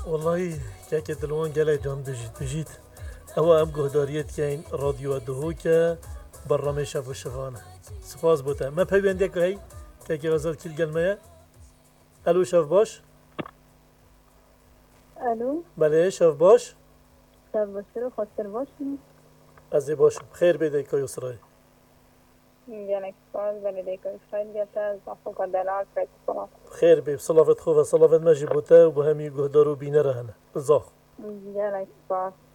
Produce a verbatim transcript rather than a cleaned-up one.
والله كاكي دلوان قالي جان بجيت بجيت أو أم قهداريت كاين راديو دهوكا برنامج شاف الشفانة سپاس بوتا ما بيبندك هاي كاكي غزال كل قلمية ألو شاف باش الو بله شاف باش شب بخیر و خاطر باشین. ازی باشم خیر بیده که یسرای یعنی سوال بلیده که خیلی گفته از افق دلال کرد کنم. خیر بی صلافت خوبه صلافت مجی بوته و به همی گهدارو بینه رهنه زاخ یعنی سوال